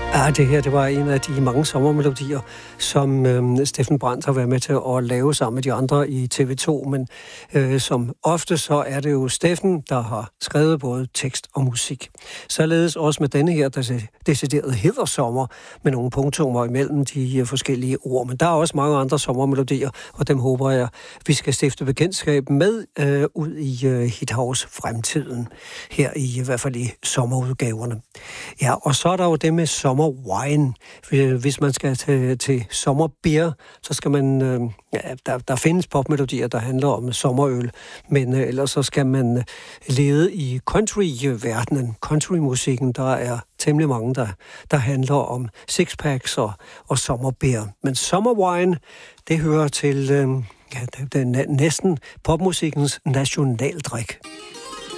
Ja, det her det var en af de mange sommermelodier, som Steffen Brandt har været med til at lave sammen med de andre i TV2. Men som ofte så er det jo Steffen, der har skrevet både tekst og musik. Således også med denne her, der decideret hedder sommer, med nogle punktummer imellem de forskellige ord. Men der er også mange andre sommermelodier, og dem håber jeg, vi skal stifte bekendtskab med ud i Hithouse fremtiden. Her i hvert fald i sommerudgaverne. Ja, og så er der jo det med sommerwine. Hvis man skal til sommerbeer, så skal man... Der findes popmelodier, der handler om sommerøl, men ellers så skal man lede i country-verdenen. Country-musikken, der er temmelig mange, der handler om sixpacks og sommerbeer. Men sommerwine, det hører til den næsten popmusikkens nationaldrik.